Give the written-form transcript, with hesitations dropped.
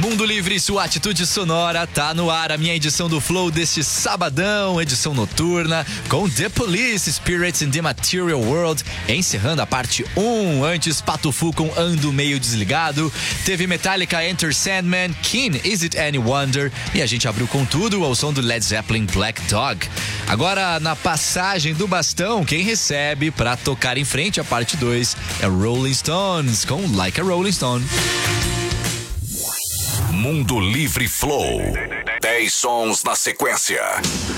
Mundo Livre, sua atitude sonora, tá no ar a minha edição do Flow deste sabadão, edição noturna, com The Police, Spirits in the Material World, encerrando a parte 1, antes Pato Fu com Ando Meio Desligado, teve Metallica, Enter Sandman, Keen, Is It Any Wonder, e a gente abriu com tudo ao som do Led Zeppelin, Black Dog. Agora, na passagem do bastão, quem recebe pra tocar em frente a parte 2 é Rolling Stones, com Like a Rolling Stone. Mundo Livre Flow. 10 sons na sequência.